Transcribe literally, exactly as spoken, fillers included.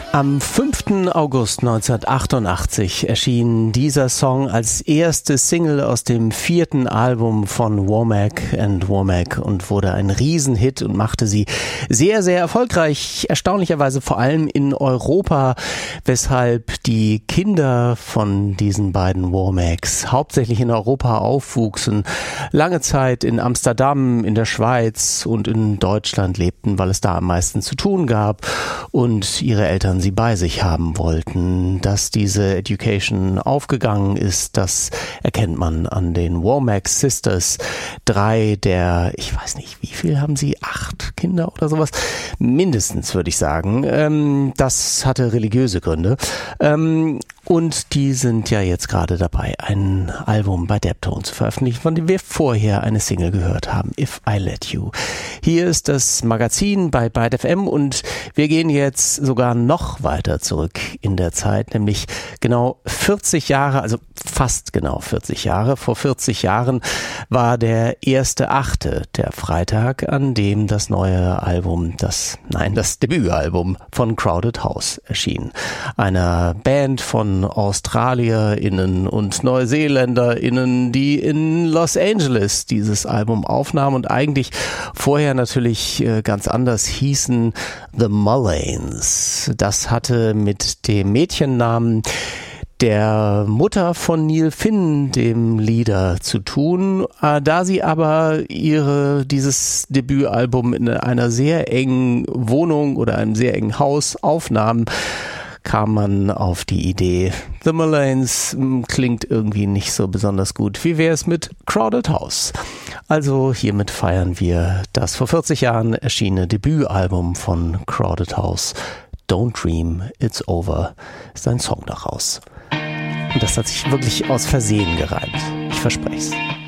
Am fünften August neunzehnhundertachtundachtzig erschien dieser Song als erste Single aus dem vierten Album von Womack and Womack und wurde ein Riesenhit und machte sie sehr, sehr erfolgreich, erstaunlicherweise vor allem in Europa, weshalb die Kinder von diesen beiden Womacks hauptsächlich in Europa aufwuchsen, lange Zeit in Amsterdam, in der Schweiz und in Deutschland lebten, weil es da am meisten zu tun gab und ihre Eltern sie bei sich haben wollten. Dass diese Education aufgegangen ist, das erkennt man an den Womack Sisters. Drei der, ich weiß nicht, wie viel haben sie? Acht Kinder oder sowas? Mindestens, würde ich sagen. Ähm, das hatte religiöse Gründe. Ähm, und die sind ja jetzt gerade dabei, ein Album bei Deptone zu veröffentlichen, von dem wir vorher eine Single gehört haben, If I Let You. Hier ist das Magazin bei Byte F M und wir gehen jetzt sogar noch weiter zurück in der Zeit, nämlich genau vierzig Jahre, also fast genau vierzig Jahre. Vor vierzig Jahren war der erste Achte der Freitag, an dem das neue Album, das, nein, das Debütalbum von Crowded House erschien. Einer Band von AustralierInnen und NeuseeländerInnen, die in Los Angeles dieses Album aufnahmen und eigentlich vorher natürlich ganz anders hießen, The Mullanes. Das hatte mit dem Mädchennamen der Mutter von Neil Finn, dem Leader, zu tun. Da sie aber ihre dieses Debütalbum in einer sehr engen Wohnung oder einem sehr engen Haus aufnahmen, kam man auf die Idee, The Mullanes klingt irgendwie nicht so besonders gut. Wie wäre es mit Crowded House? Also hiermit feiern wir das vor vierzig Jahren erschienene Debütalbum von Crowded House. Don't Dream, It's Over ist ein Song daraus. Und das hat sich wirklich aus Versehen gereimt. Ich verspreche es.